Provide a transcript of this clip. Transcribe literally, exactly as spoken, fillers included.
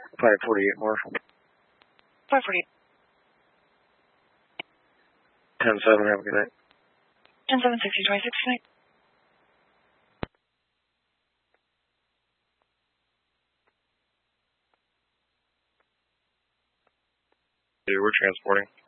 five forty-eight more. five forty-eight. ten seven, have a good night. ten seven, sixty, twenty-six, good night. Dude, we're transporting.